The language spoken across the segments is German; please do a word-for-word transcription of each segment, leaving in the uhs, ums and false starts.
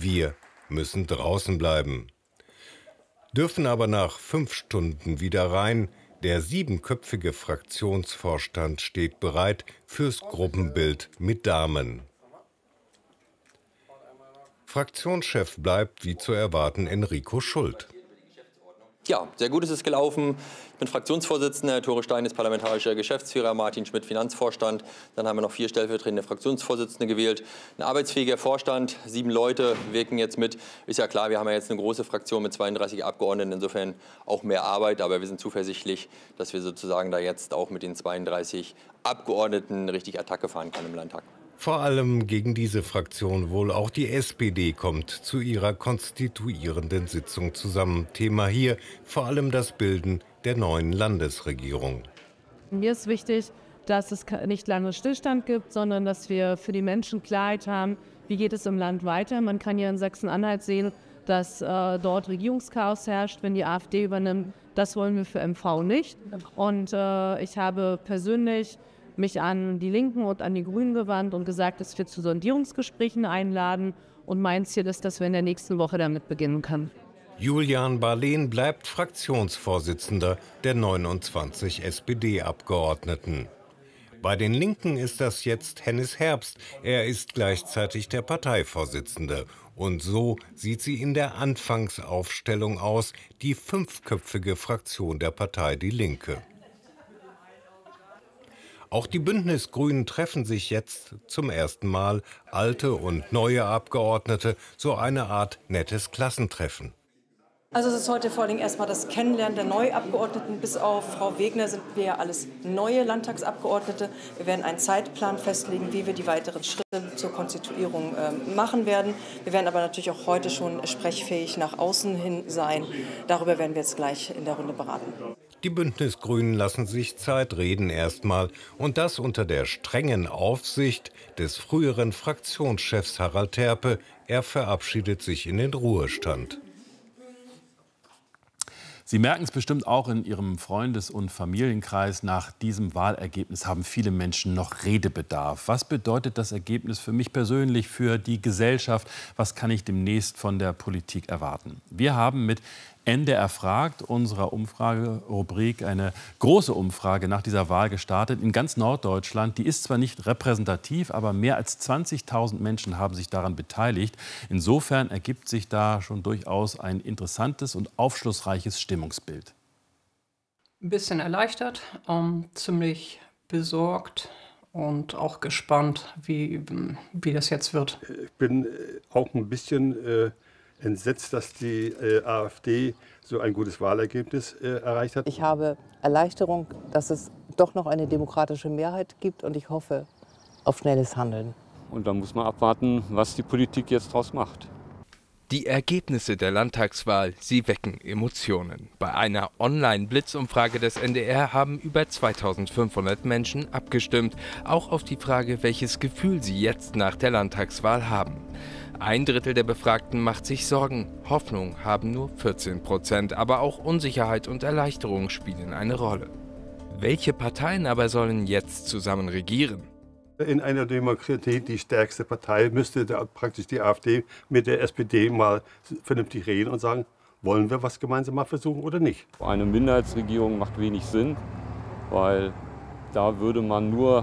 Wir müssen draußen bleiben. Dürfen aber nach fünf Stunden wieder rein. Der siebenköpfige Fraktionsvorstand steht bereit fürs Gruppenbild mit Damen. Fraktionschef bleibt, wie zu erwarten, Enrico Schult. Ja, sehr gut ist es gelaufen. Ich bin Fraktionsvorsitzender, Tore Stein ist parlamentarischer Geschäftsführer, Martin Schmidt Finanzvorstand. Dann haben wir noch vier stellvertretende Fraktionsvorsitzende gewählt. Ein arbeitsfähiger Vorstand, sieben Leute wirken jetzt mit. Ist ja klar, wir haben ja jetzt eine große Fraktion mit zweiunddreißig Abgeordneten, insofern auch mehr Arbeit. Aber wir sind zuversichtlich, dass wir sozusagen da jetzt auch mit den zweiunddreißig Abgeordneten richtig Attacke fahren können im Landtag. Vor allem gegen diese Fraktion wohl auch die S P D kommt zu ihrer konstituierenden Sitzung zusammen. Thema hier vor allem das Bilden der neuen Landesregierung. Mir ist wichtig, dass es nicht lange Stillstand gibt, sondern dass wir für die Menschen Klarheit haben, wie geht es im Land weiter. Man kann ja in Sachsen-Anhalt sehen, dass äh, dort Regierungschaos herrscht, wenn die AfD übernimmt. Das wollen wir für M V nicht. Und äh, ich habe persönlich mich an die Linken und an die Grünen gewandt und gesagt, dass wir zu Sondierungsgesprächen einladen. Und mein Ziel ist, dass wir in der nächsten Woche damit beginnen können. Julian Barlehn bleibt Fraktionsvorsitzender der neunundzwanzig S P D-Abgeordneten. Bei den Linken ist das jetzt Hennis Herbst. Er ist gleichzeitig der Parteivorsitzende. Und so sieht sie in der Anfangsaufstellung aus, die fünfköpfige Fraktion der Partei Die Linke. Auch die Bündnisgrünen treffen sich jetzt zum ersten Mal, alte und neue Abgeordnete, so eine Art nettes Klassentreffen. Also es ist heute vor allem erstmal das Kennenlernen der Neuabgeordneten. Bis auf Frau Wegner sind wir ja alles neue Landtagsabgeordnete. Wir werden einen Zeitplan festlegen, wie wir die weiteren Schritte zur Konstituierung äh, machen werden. Wir werden aber natürlich auch heute schon sprechfähig nach außen hin sein. Darüber werden wir jetzt gleich in der Runde beraten. Die Bündnisgrünen lassen sich Zeit, reden erstmal. Und das unter der strengen Aufsicht des früheren Fraktionschefs Harald Terpe. Er verabschiedet sich in den Ruhestand. Sie merken es bestimmt auch in Ihrem Freundes- und Familienkreis. Nach diesem Wahlergebnis haben viele Menschen noch Redebedarf. Was bedeutet das Ergebnis für mich persönlich, für die Gesellschaft? Was kann ich demnächst von der Politik erwarten? Wir haben mit N D R fragt, unserer Umfragerubrik, eine große Umfrage nach dieser Wahl gestartet in ganz Norddeutschland. Die ist zwar nicht repräsentativ, aber mehr als zwanzigtausend Menschen haben sich daran beteiligt. Insofern ergibt sich da schon durchaus ein interessantes und aufschlussreiches Stimmungsbild. Ein bisschen erleichtert, ähm, ziemlich besorgt und auch gespannt, wie, wie das jetzt wird. Ich bin auch ein bisschen äh entsetzt, dass die äh, AfD so ein gutes Wahlergebnis äh, erreicht hat. Ich habe Erleichterung, dass es doch noch eine demokratische Mehrheit gibt und ich hoffe auf schnelles Handeln. Und dann muss man abwarten, was die Politik jetzt daraus macht. Die Ergebnisse der Landtagswahl, sie wecken Emotionen. Bei einer Online-Blitzumfrage des N D R haben über zweitausendfünfhundert Menschen abgestimmt, auch auf die Frage, welches Gefühl sie jetzt nach der Landtagswahl haben. Ein Drittel der Befragten macht sich Sorgen. Hoffnung haben nur vierzehn Prozent, aber auch Unsicherheit und Erleichterung spielen eine Rolle. Welche Parteien aber sollen jetzt zusammen regieren? In einer Demokratie die stärkste Partei müsste da praktisch die AfD mit der S P D mal vernünftig reden und sagen, wollen wir was gemeinsam mal versuchen oder nicht? Eine Minderheitsregierung macht wenig Sinn, weil da würde man nur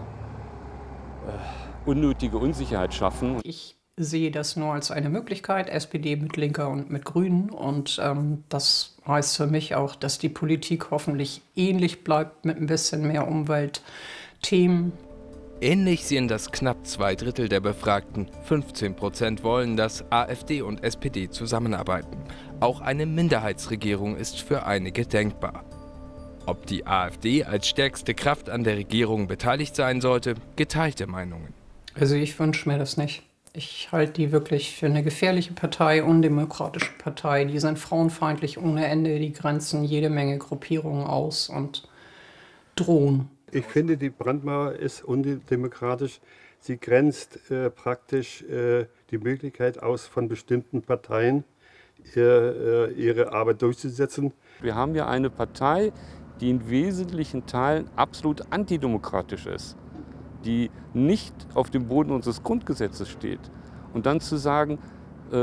äh, unnötige Unsicherheit schaffen. Ich sehe das nur als eine Möglichkeit, S P D mit Linker und mit Grünen. Und ähm, das heißt für mich auch, dass die Politik hoffentlich ähnlich bleibt mit ein bisschen mehr Umweltthemen. Ähnlich sehen das knapp zwei Drittel der Befragten. fünfzehn Prozent wollen, dass AfD und S P D zusammenarbeiten. Auch eine Minderheitsregierung ist für einige denkbar. Ob die AfD als stärkste Kraft an der Regierung beteiligt sein sollte, geteilte Meinungen. Also ich wünsche mir das nicht. Ich halte die wirklich für eine gefährliche Partei, undemokratische Partei. Die sind frauenfeindlich ohne Ende, die grenzen jede Menge Gruppierungen aus und drohen. Ich finde, die Brandmauer ist undemokratisch. Sie grenzt äh, praktisch äh, die Möglichkeit aus, von bestimmten Parteien äh, ihre Arbeit durchzusetzen. Wir haben ja eine Partei, die in wesentlichen Teilen absolut antidemokratisch ist, die nicht auf dem Boden unseres Grundgesetzes steht. Und dann zu sagen,